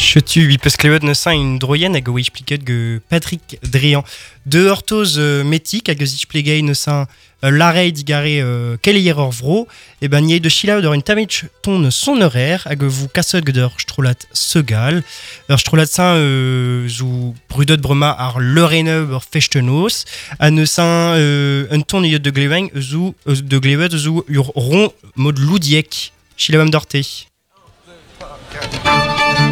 Tu wie peus klevet neuze une droyen hag o expliquet que Patrick Drian de Hortoz metik hag eus explegei neuze l'arrêt digare kelier ur vro e ben nie de chilaou d'ur une tamich ton son horaire hag vous kasset d'ur strolat segal ur strolat sain zou brudot brema ar leureneu ur fechtenos a neuze un ton iot de glewen zou de glevet zou ur rond mod loudiek chilaouam dorte.